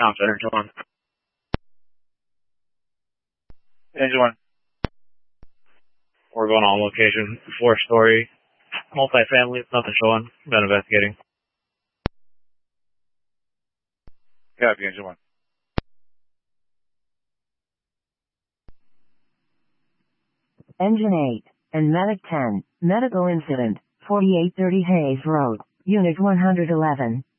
Tom Center, Engine 1. Engine 1. We're going on location. 4-story. Multi-family. Nothing showing. Been investigating. Copy, Engine 1. Engine 8 and Medic 10. Medical incident. 4830 Hayes Road. Unit 111.